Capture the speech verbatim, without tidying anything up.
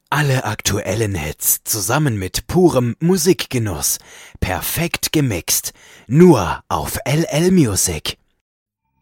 Alle aktuellen Hits zusammen mit purem Musikgenuss. Perfekt gemixt. Nur auf L L Music.